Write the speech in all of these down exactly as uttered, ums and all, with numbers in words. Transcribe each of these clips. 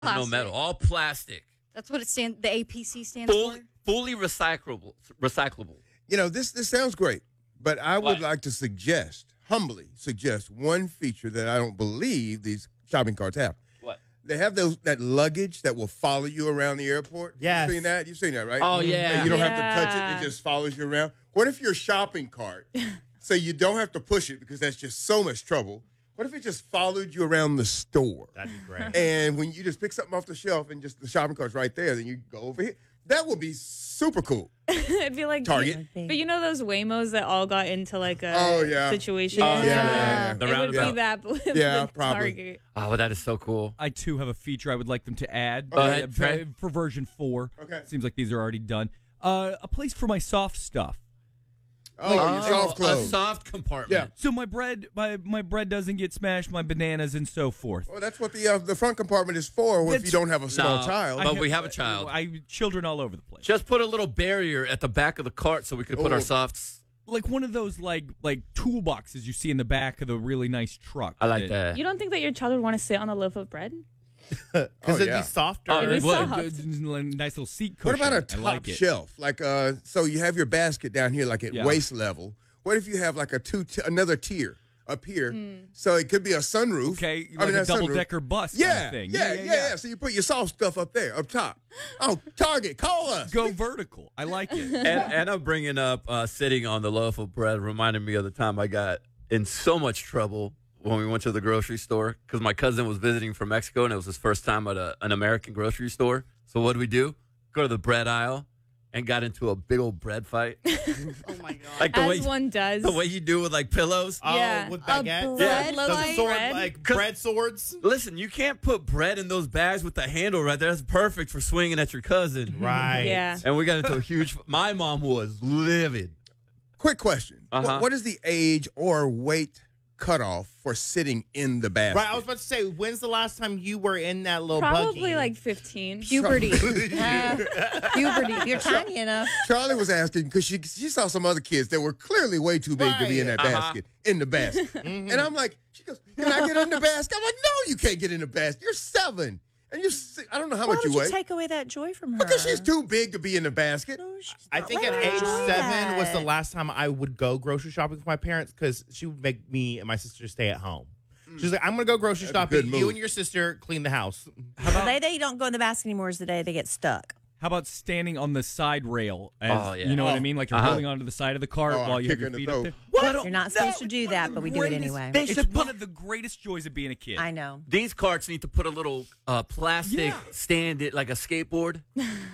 No metal, all plastic. That's what it stands. The A P C stands Full, for. Fully recyclable. Recyclable. You know, this this sounds great, but I would What? like to suggest, humbly suggest, one feature that I don't believe these shopping carts have. What? They have those that luggage that will follow you around the airport. Yes. You've seen that? You've seen that, right? Oh, yeah. And you don't have Yeah. to touch it. It just follows you around. What if your shopping cart, so you don't have to push it because that's just so much trouble. What if it just followed you around the store? That'd be great. And when you just pick something off the shelf and just the shopping cart's right there, then you go over here. That would be super cool. It'd be like Target. But you know those Waymos that all got into like a Oh, yeah. situation? Oh, yeah, yeah. The It would roundabout. be that, but with Yeah, the probably. Target. Oh, well, that is so cool. I too have a feature I would like them to add Go uh, ahead, for, Trey. for version four. Okay. Seems like these are already done. Uh, a place for my soft stuff. Oh, your soft a clothes. soft compartment. Yeah. So my bread, my my bread doesn't get smashed, my bananas and so forth. Well, that's what the uh, the front compartment is for if you That's- don't have a small No. child. I- But we have a child. I children all over the place. Just put a little barrier at the back of the cart so we could put our Oh. softs. Like one of those like like toolboxes you see in the back of the really nice truck. I like that. You don't think that your child would want to sit on a loaf of bread? Because Oh, it'd yeah. be softer. Oh, It is Well, soft. a nice little seat What cushion. about a I top like it. shelf? Like, uh, so you have your basket down here, like at Yeah. waist level. What if you have like a two, t- another tier up here? So it could be a sunroof. Okay, I like mean, a not double sunroof. decker bus Yeah, kind of thing. Yeah, yeah, yeah, So you put your soft stuff up there, up top. Oh, Target, call us. Go vertical. I like it. and, and I'm bringing up uh, sitting on the loaf of bread, reminding me of the time I got in so much trouble when we went to the grocery store because my cousin was visiting from Mexico and it was his first time at a, an American grocery store. So what did we do? Go to the bread aisle and got into a big old bread fight. Oh my god. Like the As way one does. the way you do with like pillows. Oh, Yeah. with A baguettes. bread loaf of Those sword, bread? like 'Cause- bread swords. Listen, you can't put bread in those bags with the handle right there. That's perfect for swinging at your cousin. Right. Yeah. And we got into a huge. My mom was livid. Quick question. Uh-huh. What, what is the age or weight cutoff for sitting in the basket? Right. I was about to say, when's the last time you were in that little Probably buggy? like fifteen. Puberty. Uh, puberty. If you're tiny enough. Charlie was asking because she she saw some other kids that were clearly way too big to be in that Right. basket, in the basket. And I'm like, she goes, can I get in the basket? I'm like, no, you can't get in the basket. You're seven. And you, si- I don't know how Why much would you you weigh. take away that joy from her? Because she's too big to be in the basket. No, she's I not. think Let at her age enjoy seven was the that. last time I would go grocery shopping with my parents because she would make me and my sister stay at home. She's like, I'm going to go grocery That's a shopping. good You move. and your sister clean the house. The day they don't go in the basket anymore is the day they get stuck. How about standing on the side rail? As, Oh, yeah. You know what I Oh. mean? Like you're Uh-huh. holding onto the side of the cart Oh, while you have kicking your the feet up toe. there. What? You're not supposed to do that, but we do it anyway. They It's should one put of the greatest joys of being a kid. I know. these carts need to put a little uh, plastic Yeah. stand it like a skateboard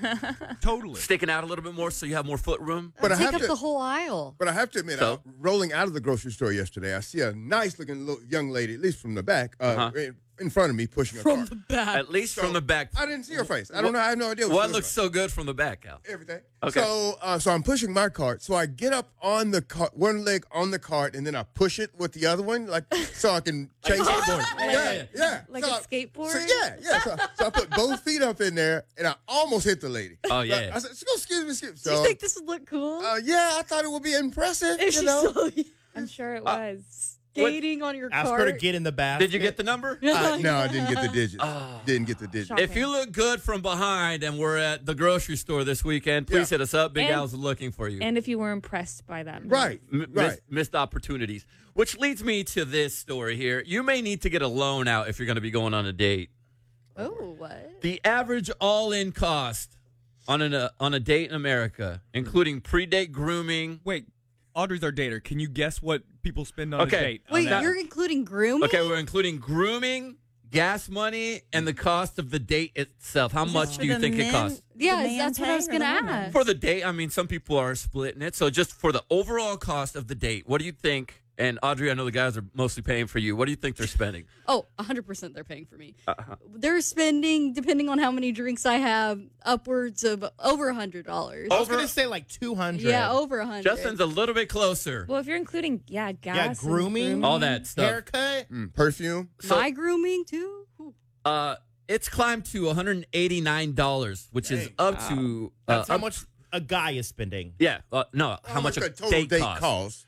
Totally. sticking out a little bit more so you have more foot room. But I Take have up to, the whole aisle. But I have to admit, So? uh, rolling out of the grocery store yesterday, I see a nice looking little young lady, at least from the back, uh, Uh-huh. in, in front of me pushing a cart. back. At least from the back. I didn't see her face. I don't know. I have no idea. What she looks so good from the back, Al? everything. Okay. So, uh, so I'm pushing my cart. So I get up on the cart, one leg on the cart, and then I push it with the other one, like so I can chase it. Yeah, yeah. Like So a I- skateboard? So, yeah, yeah. So, so I put both feet up in there, and I almost hit the lady. Oh, yeah. I said, "Excuse me, excuse me." Do you So, think this would look cool? uh, yeah, I thought it would be impressive. if You she know. saw you I'm sure it Uh, was. skating on your Ask cart. her to get in the basket. Did you get the number? Uh, no, I didn't get the digits. Oh. Didn't get the digits. Shocking. If you look good from behind and we're at the grocery store this weekend, please Yeah. hit us up. Big And- Al's looking for you. And if you were impressed by that. move. Right, M- right. missed, missed opportunities. Which leads me to this story here. You may need to get a loan out if you're going to be going on a date. Oh, what? The average all-in cost on an, uh, on a date in America, including pre-date grooming. Wait, Audrey's our dater. Can you guess what people spend on Okay. a date? on Wait, that? you're including grooming? Okay, we're including grooming, gas money, and the cost of the date itself. How Is this much for do you the think it men- costs? Yeah, the man that's what I was paying or going to the woman? ask. For the date, I mean, some people are splitting it. So just for the overall cost of the date, what do you think? And Audrey, I know the guys are mostly paying for you. What do you think they're spending? Oh, one hundred percent they're paying for me. Uh-huh. They're spending, depending on how many drinks I have, upwards of over one hundred dollars. I was Over- going to say like two hundred. Yeah, over one hundred. Justin's a little bit closer. Well, if you're including, yeah, gas. and grooming. All that stuff. Haircut. Mm, perfume. So, My grooming, too? Ooh. uh, it's climbed to one hundred eighty-nine dollars, which is Dang. up to uh, That's how up- much a guy is spending. Yeah, uh, no, how How much a a total date, date costs. costs?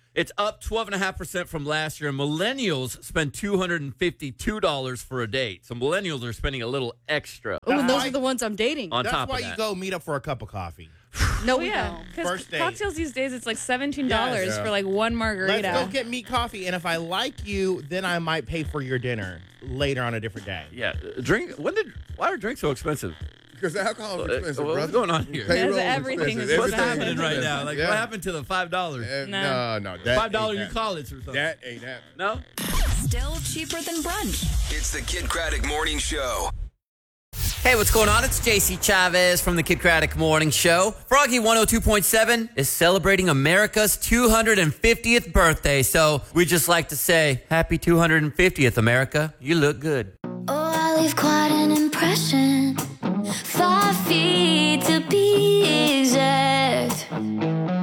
It's up twelve point five percent from last year. And millennials spend two hundred fifty-two dollars for a date. So millennials are spending a little extra Oh, and those why- are the ones I'm dating. on That's top why of you that. go meet up for a cup of coffee. No, Oh, we yeah, don't. because First date. cocktails these days it's like seventeen dollars Yes. Yeah. for like one margarita. Let's go get me coffee, and if I like you, then I might pay for your dinner later on a different day. Yeah, drink. When did? Why are drinks so expensive? Because alcohol is Uh, expensive, what's brother. going on here? Payroll Because everything expensive. is What's expensive. happening right now? Like, Yeah. what happened to the five dollars? Uh, No. no, no, that Five dollar ain't you happening. call it or something? That ain't happening. No. Still cheaper than brunch. It's the Kid Craddock Morning Show. Hey, what's going on? It's J C Chavez from the Kid Craddock Morning Show. Froggy one oh two point seven is celebrating America's two hundred fiftieth birthday. So we just like to say, happy two hundred fiftieth, America. You look good. Oh, I leave quiet